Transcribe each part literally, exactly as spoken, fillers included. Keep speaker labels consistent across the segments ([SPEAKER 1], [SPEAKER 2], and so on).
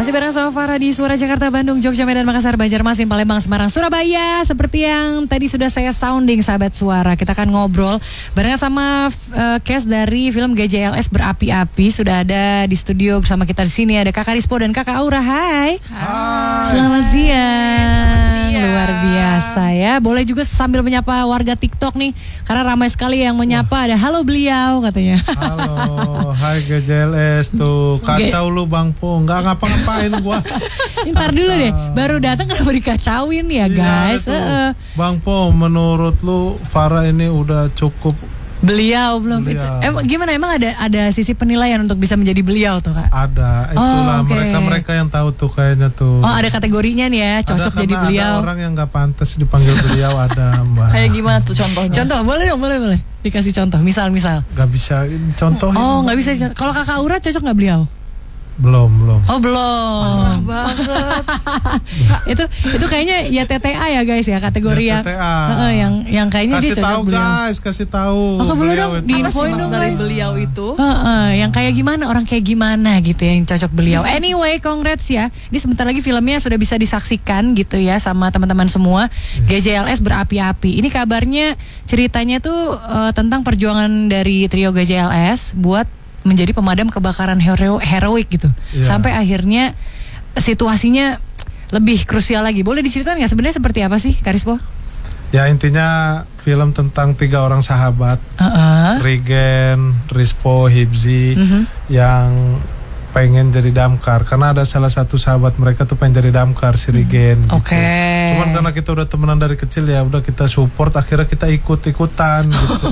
[SPEAKER 1] Masih bareng sama Farah di Suara Jakarta, Bandung, Jogja, Medan, Makassar, Banjarmasin, Palembang, Semarang, Surabaya. Seperti yang tadi sudah saya sounding, sahabat Suara, kita akan ngobrol barengan sama uh, cast dari film G J L S Berapi-Api. Sudah ada di studio bersama kita di sini ada Kakak Rispo dan Kakak Aura. Hai.
[SPEAKER 2] Hai.
[SPEAKER 1] Selamat siang.
[SPEAKER 2] Selamat siang.
[SPEAKER 1] Luar biasa ya. Boleh juga sambil menyapa warga TikTok nih, karena ramai sekali yang menyapa. Ada halo beliau katanya.
[SPEAKER 2] Halo, hai G J L S tuh. Kacau lu Bang Po, nggak ngapa-ngapain gua.
[SPEAKER 1] Ntar dulu deh, baru datang kenapa dikacauin ya guys.
[SPEAKER 2] Iya, Bang Po, menurut lu Farah ini udah cukup?
[SPEAKER 1] Beliau belum.
[SPEAKER 2] Beliau.
[SPEAKER 1] Itu, emang gimana, emang ada ada sisi penilaian untuk bisa menjadi beliau tuh Kak?
[SPEAKER 2] Ada, itulah
[SPEAKER 1] oh, okay.
[SPEAKER 2] mereka-mereka yang tahu tuh kayaknya tuh.
[SPEAKER 1] Oh, ada kategorinya nih ya, cocok
[SPEAKER 2] ada,
[SPEAKER 1] jadi beliau.
[SPEAKER 2] Ada orang yang nggak pantas dipanggil beliau, ada Mbak.
[SPEAKER 3] Kayak gimana tuh contohnya?
[SPEAKER 1] Contoh, boleh dong, boleh boleh. Dikasih contoh, misal-misal.
[SPEAKER 2] Gak bisa contohin.
[SPEAKER 1] Oh, nggak bisa. Kalau Kakak Aura cocok nggak beliau?
[SPEAKER 2] Belum, belum.
[SPEAKER 1] Oh, belum.
[SPEAKER 3] Banget.
[SPEAKER 1] itu itu kayaknya ya T T A ya guys ya, kategori
[SPEAKER 2] Ya,
[SPEAKER 1] yang
[SPEAKER 2] T T A.
[SPEAKER 1] uh, yang yang kayaknya
[SPEAKER 2] kasih
[SPEAKER 1] dia cocok
[SPEAKER 2] tahu
[SPEAKER 1] beliau.
[SPEAKER 2] guys, kasih tahu.
[SPEAKER 1] Oh, boleh dong,
[SPEAKER 2] itu.
[SPEAKER 1] diinfoin dong
[SPEAKER 3] dari
[SPEAKER 1] guys.
[SPEAKER 3] beliau itu.
[SPEAKER 1] Uh, uh, yang kayak gimana, orang kayak gimana gitu yang cocok beliau. Anyway, congrats ya. Ini sebentar lagi filmnya sudah bisa disaksikan gitu ya sama teman-teman semua. G J L S Berapi-Api. Ini kabarnya ceritanya tuh uh, tentang perjuangan dari trio G J L S buat menjadi pemadam kebakaran hero heroik gitu. Yeah. Sampai akhirnya situasinya lebih krusial lagi. Boleh diceritain nggak sebenarnya seperti apa sih, Kak Rispo?
[SPEAKER 2] Ya, intinya film tentang tiga orang sahabat,
[SPEAKER 1] uh-uh.
[SPEAKER 2] Rigen, Rispo, Hibzi, uh-huh. yang pengen jadi damkar. Karena ada salah satu sahabat mereka tuh pengen jadi damkar, si Rigen.
[SPEAKER 1] Oke.
[SPEAKER 2] Gitu.
[SPEAKER 1] Okay.
[SPEAKER 2] Cuman karena kita udah temenan dari kecil ya, udah kita support, akhirnya kita ikut-ikutan gitu.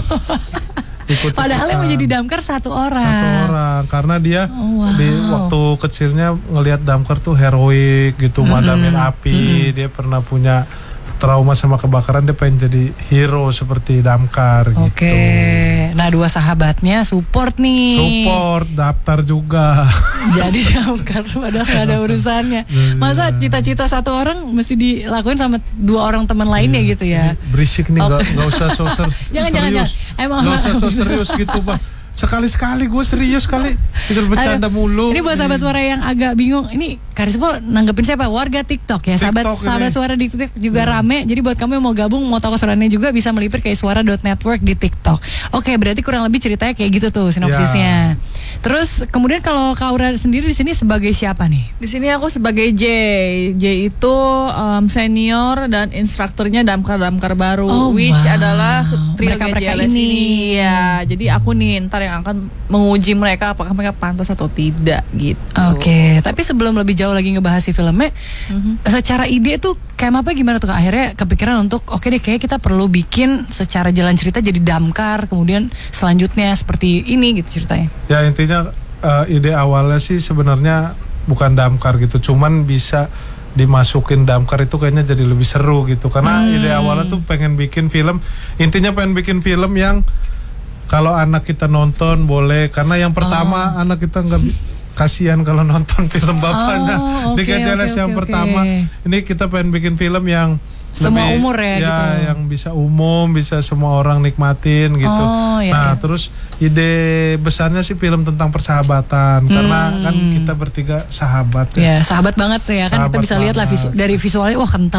[SPEAKER 2] Ikut
[SPEAKER 1] Padahal yang menjadi damkar satu orang.
[SPEAKER 2] Satu orang, karena dia
[SPEAKER 1] oh, wow.
[SPEAKER 2] di waktu kecilnya ngelihat damkar tuh heroik gitu, mm-hmm. madamin api. Mm-hmm. Dia pernah punya trauma sama kebakaran, dia pengen jadi hero seperti damkar.
[SPEAKER 1] Oke.
[SPEAKER 2] Gitu.
[SPEAKER 1] Nah, dua sahabatnya support nih.
[SPEAKER 2] Support, daftar juga.
[SPEAKER 1] Jadi damkar padahal gak ada urusannya. Masa cita-cita satu orang mesti dilakuin sama dua orang teman lainnya gitu ya?
[SPEAKER 2] Berisik nih,
[SPEAKER 1] oh.
[SPEAKER 2] gak, gak usah so serius.
[SPEAKER 1] Jangan, jangan, jangan. Emang
[SPEAKER 2] gak usah so serius gitu Pak. Sekali-sekali gue serius kali, tinggal bercanda mulu.
[SPEAKER 1] Ini buat sahabat Suara yang agak bingung, ini Kak Rispo nanggepin siapa? Warga TikTok ya, sahabat
[SPEAKER 2] TikTok
[SPEAKER 1] sahabat
[SPEAKER 2] ini.
[SPEAKER 1] Suara di TikTok juga hmm. rame. Jadi buat kamu yang mau gabung, mau tahu keseruannya juga bisa melipir ke suara dot network di TikTok. Oke, berarti kurang lebih ceritanya kayak gitu tuh sinopsisnya. Ya. Terus kemudian kalau Kak Aura sendiri di sini sebagai siapa nih?
[SPEAKER 3] Di sini aku sebagai J. J itu um, senior dan instrukturnya damkar-damkar baru,
[SPEAKER 1] oh,
[SPEAKER 3] which
[SPEAKER 1] wow.
[SPEAKER 3] adalah trio
[SPEAKER 1] mereka,
[SPEAKER 3] G J L S
[SPEAKER 1] ini.
[SPEAKER 3] ini. Ya, jadi aku nih ntar yang akan menguji mereka apakah mereka pantas atau tidak gitu.
[SPEAKER 1] Oke, okay. Tapi sebelum lebih jauh lagi ngebahas si filmnya, mm-hmm. secara ide tuh kayak apa gimana tuh Kak? Akhirnya kepikiran untuk oke okay deh kayak kita perlu bikin secara jalan cerita jadi damkar, kemudian selanjutnya seperti ini gitu ceritanya.
[SPEAKER 2] Ya, intinya uh, ide awalnya sih sebenarnya bukan damkar gitu, cuman bisa dimasukin damkar itu kayaknya jadi lebih seru gitu. Karena hmm. ide awalnya tuh pengen bikin film, intinya pengen bikin film yang kalau anak kita nonton boleh, karena yang pertama oh. anak kita nggak kasihan kalau nonton film bapaknya. Oh, okay, di G J L S okay, yang okay, pertama okay. Ini kita pengen bikin film yang
[SPEAKER 1] semua
[SPEAKER 2] lebih,
[SPEAKER 1] umur ya,
[SPEAKER 2] ya
[SPEAKER 1] gitu.
[SPEAKER 2] Yang bisa umum, bisa semua orang nikmatin gitu.
[SPEAKER 1] Oh, iya,
[SPEAKER 2] nah
[SPEAKER 1] iya.
[SPEAKER 2] Terus ide besarnya sih film tentang persahabatan, hmm. karena kan kita bertiga sahabat
[SPEAKER 1] ya. Ya, sahabat banget tuh ya, sahabat kan kita bisa lihat lah visu, dari visualnya wah kental.